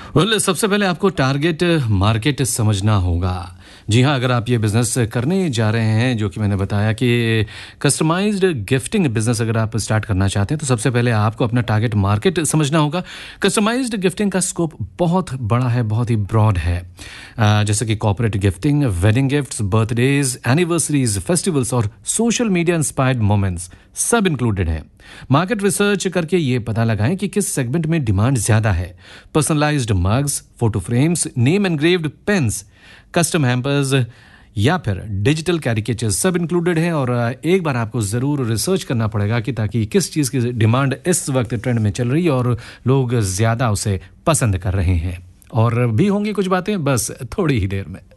सबसे पहले आपको टारगेट मार्केट समझना होगा। जी हाँ, अगर आप ये बिज़नेस करने जा रहे हैं, जो कि मैंने बताया कि कस्टमाइज्ड गिफ्टिंग बिज़नेस अगर आप स्टार्ट करना चाहते हैं, तो सबसे पहले आपको अपना टारगेट मार्केट समझना होगा। कस्टमाइज्ड गिफ्टिंग का स्कोप बहुत बड़ा है, बहुत ही ब्रॉड है। जैसे कि corporate gifting, wedding gifts, birthdays, anniversaries, festivals और सोशल मीडिया इंस्पायर्ड मोमेंट्स सब इंक्लूडेड हैं। मार्केट रिसर्च करके ये पता लगाएं कि किस सेगमेंट में डिमांड ज़्यादा है। Personalised mugs, photo frames, name engraved pens, custom hampers या फिर डिजिटल कैरिकेचर्स सब इंक्लूडेड हैं। और एक बार आपको ज़रूर रिसर्च करना पड़ेगा कि ताकि किस चीज़ की डिमांड इस वक्त ट्रेंड में चल रही है और लोग ज़्यादा उसे पसंद कर रहे हैं। और भी होंगी कुछ बातें, बस थोड़ी ही देर में।